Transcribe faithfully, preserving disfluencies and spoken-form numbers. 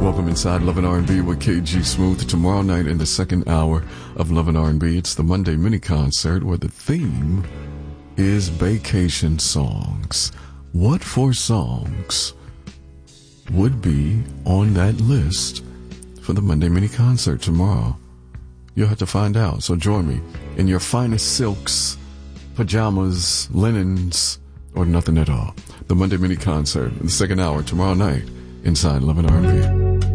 Welcome inside Love and R and B with K G Smooth. Tomorrow night in the second hour of Love and R and B, it's the Monday mini concert where the theme is vacation songs. What four songs would be on that list for the Monday mini concert tomorrow? You'll have to find out. So join me in your finest silks, pajamas, linens, or nothing at all. The Monday mini concert in the second hour tomorrow night inside Love and R and B.